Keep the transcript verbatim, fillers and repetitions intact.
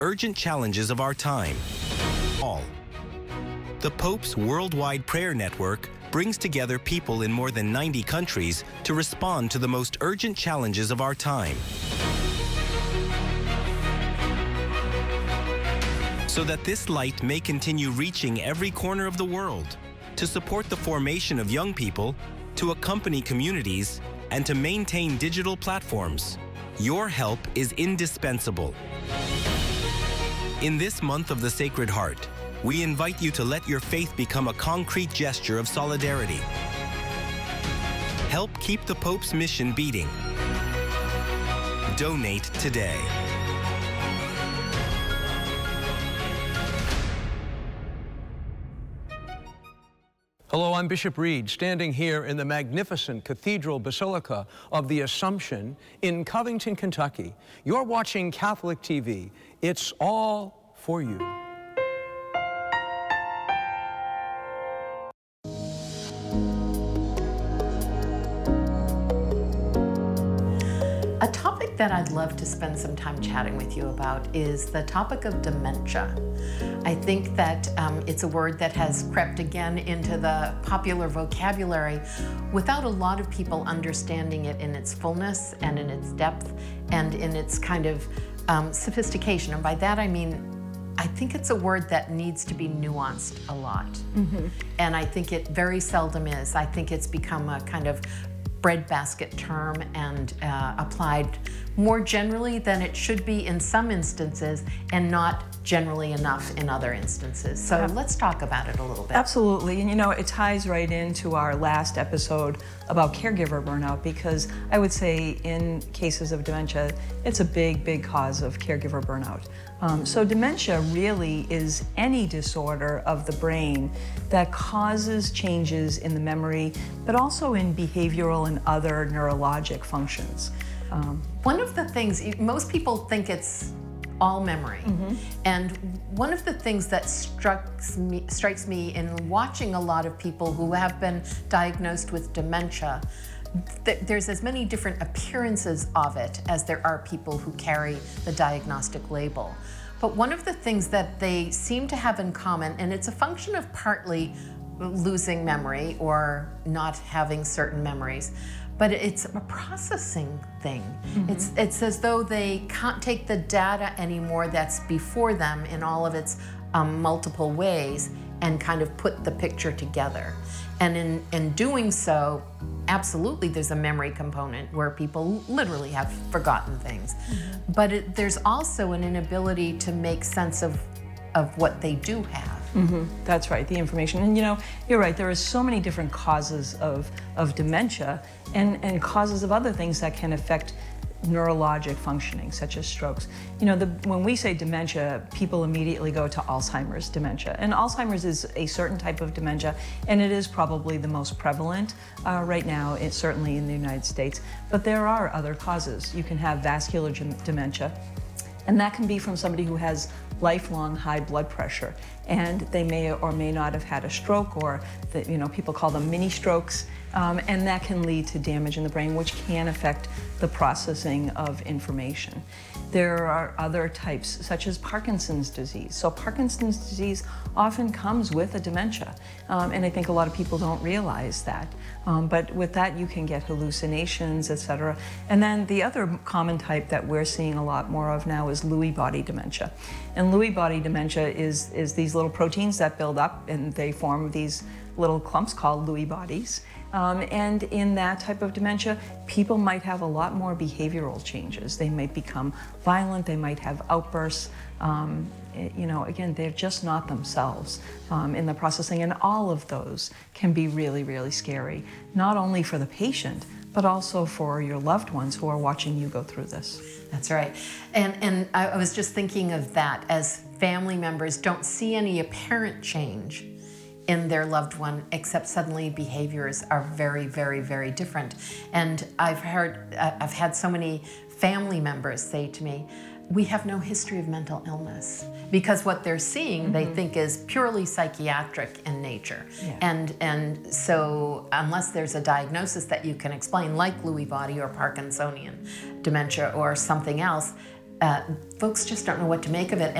urgent challenges of our time. All. The Pope's Worldwide Prayer Network brings together people in more than ninety countries to respond to the most urgent challenges of our time. So that this light may continue reaching every corner of the world, to support the formation of young people, to accompany communities, and to maintain digital platforms. Your help is indispensable. In this month of the Sacred Heart, we invite you to let your faith become a concrete gesture of solidarity. Help keep the Pope's mission beating. Donate today. Hello, I'm Bishop Reed, standing here in the magnificent Cathedral Basilica of the Assumption in Covington, Kentucky. You're watching Catholic T V. It's all for you. A topic that I'd love to spend some time chatting with you about is the topic of dementia. I think that um, it's a word that has crept again into the popular vocabulary without a lot of people understanding it in its fullness and in its depth and in its kind of um, sophistication. And by that I mean, I think it's a word that needs to be nuanced a lot. Mm-hmm. And I think it very seldom is. I think it's become a kind of breadbasket term and uh, applied more generally than it should be in some instances and not generally enough in other instances. So yeah. Let's talk about it a little bit. Absolutely, and you know, it ties right into our last episode about caregiver burnout, because I would say in cases of dementia, it's a big, big cause of caregiver burnout. Um, so dementia really is any disorder of the brain that causes changes in the memory, but also in behavioral and other neurologic functions. Um, One of the things, most people think it's all memory. Mm-hmm. And one of the things that strikes me, strikes me in watching a lot of people who have been diagnosed with dementia, th- there's as many different appearances of it as there are people who carry the diagnostic label. But one of the things that they seem to have in common, and it's a function of partly losing memory or not having certain memories, but it's a processing thing. Mm-hmm. It's it's as though they can't take the data anymore that's before them in all of its um, multiple ways and kind of put the picture together. And in, in doing so, absolutely there's a memory component where people literally have forgotten things. Mm-hmm. But it, there's also an inability to make sense of, of what they do have. Mm-hmm. That's right, the information. And you know, you're right, there are so many different causes of, of dementia and, and causes of other things that can affect neurologic functioning, such as strokes. You know, the, when we say dementia, people immediately go to Alzheimer's dementia. And Alzheimer's is a certain type of dementia, and it is probably the most prevalent uh, right now, it's certainly in the United States. But there are other causes. You can have vascular dementia, and that can be from somebody who has lifelong high blood pressure, and they may or may not have had a stroke, or the, you know, people call them mini strokes, um, and that can lead to damage in the brain, which can affect the processing of information. There are other types, such as Parkinson's disease. So Parkinson's disease often comes with a dementia, um, and I think a lot of people don't realize that. Um, but with that, you can get hallucinations, et cetera. And then the other common type that we're seeing a lot more of now is Lewy body dementia. And Lewy body dementia is, is these little proteins that build up and they form these little clumps called Lewy bodies. Um, and in that type of dementia, people might have a lot more behavioral changes. They might become violent, they might have outbursts. Um, you know, again, they're just not themselves um, in the processing, and all of those can be really, really scary, not only for the patient, but also for your loved ones who are watching you go through this. That's right. And, and I, I was just thinking of that as family members don't see any apparent change in their loved one, except suddenly behaviors are very, very, very different. And I've heard, I've had so many family members say to me, we have no history of mental illness, because what they're seeing, mm-hmm. they think is purely psychiatric in nature. Yeah. And, and so unless there's a diagnosis that you can explain, like Lewy body or Parkinsonian dementia or something else, uh, folks just don't know what to make of it.